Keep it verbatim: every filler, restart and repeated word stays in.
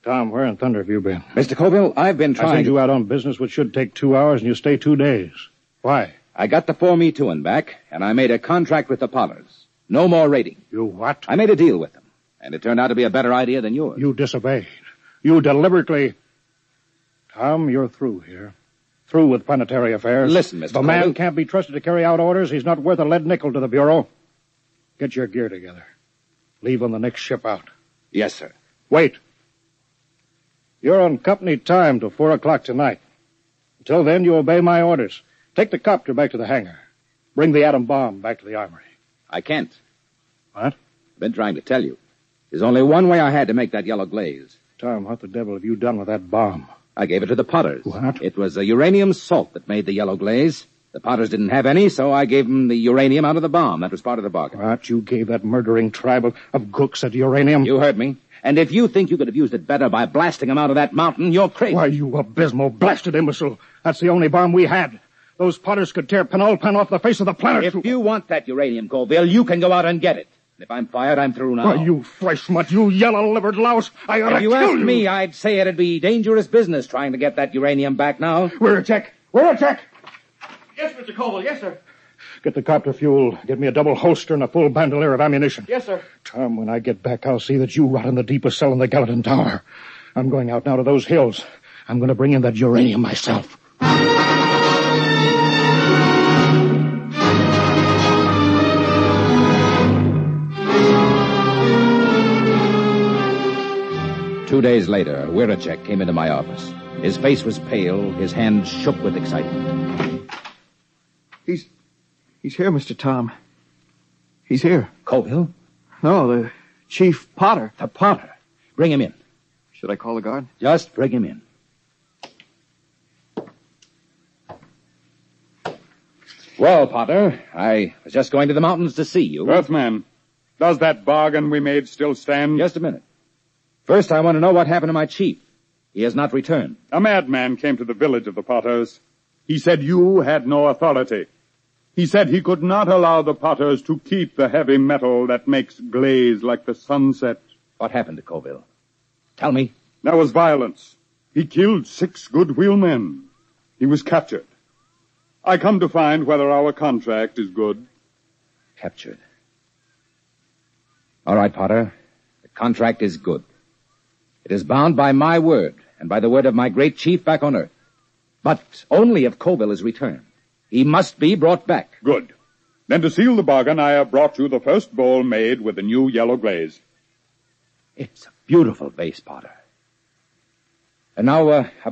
Tom, where in thunder have you been? Mister Colville, I've been trying... I sent you out on business which should take two hours, and you stay two days. Why? I got the four Me Too'in' back, and I made a contract with the Pollars. No more raiding. You what? I made a deal with them, and it turned out to be a better idea than yours. You disobeyed. You deliberately... Tom, you're through here. Through with planetary affairs. Listen, Mister The Colville. man can't be trusted to carry out orders. He's not worth a lead nickel to the Bureau. Get your gear together. Leave on the next ship out. Yes, sir. Wait. You're on company time till four o'clock tonight. Until then, you obey my orders. Take the copter back to the hangar. Bring the atom bomb back to the armory. I can't. What? I've been trying to tell you. There's only one way I had to make that yellow glaze. Tom, what the devil have you done with that bomb? I gave it to the Potters. What? It was a uranium salt that made the yellow glaze. The Potters didn't have any, so I gave them the uranium out of the bomb. That was part of the bargain. What? You gave that murdering tribe of, of gooks that uranium? You heard me. And if you think you could have used it better by blasting them out of that mountain, you're crazy. Why, you abysmal, blasted imbecile. That's the only bomb we had. Those Potters could tear Penulpan off the face of the planet. If you want that uranium, Colville, you can go out and get it. If I'm fired, I'm through now. Why, you flesh mutt, you yellow-livered louse. I ought to If you kill asked you. me, I'd say it'd be dangerous business trying to get that uranium back now. Where a check? Where a check? Yes, Mister Colville. Yes, sir. Get the copter fuel. Get me a double holster and a full bandolier of ammunition. Yes, sir. Tom, when I get back, I'll see that you rot in the deepest cell in the Gallatin Tower. I'm going out now to those hills. I'm going to bring in that uranium myself. Two days later, Wiracek came into my office. His face was pale, his hands shook with excitement. He's... he's here, Mister Tom. He's here. Colville? No, the Chief Potter. The Potter. Bring him in. Should I call the guard? Just bring him in. Well, Potter, I was just going to the mountains to see you. Earthman, does that bargain we made still stand? Just a minute. First, I want to know what happened to my chief. He has not returned. A madman came to the village of the Potters. He said you had no authority. He said he could not allow the Potters to keep the heavy metal that makes glaze like the sunset. What happened to Colville? Tell me. There was violence. He killed six good wheelmen. He was captured. I come to find whether our contract is good. Captured. All right, Potter. The contract is good. It is bound by my word and by the word of my great chief back on Earth. But only if Colville is returned. He must be brought back. Good. Then to seal the bargain, I have brought you the first bowl made with the new yellow glaze. It's a beautiful vase, Potter. And now, uh,